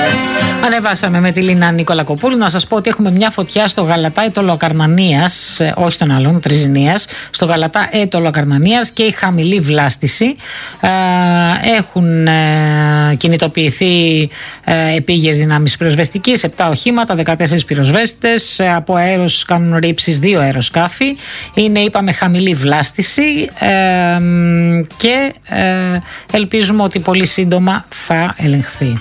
Ανεβάσαμε με τη Λίνα Νικολακοπούλου. Να σας πω ότι έχουμε μια φωτιά στο Γαλατά Αίτωλο Ακαρνανίας, όχι τον άλλον, Τριζηνίας, στο Γαλατά Αίτωλο Ακαρνανίας και η χαμηλή βλάστηση. Έχουν κινητοποιηθεί επίγειες δυνάμεις πυροσβεστικής, 7 οχήματα, 14 πυροσβέστες, από αέρος κάνουν ρήψεις 2 αεροσκάφη. Είναι, είπαμε, χαμηλή βλάστηση και ελπίζουμε ότι πολύ σύντομα θα ελεγχθεί.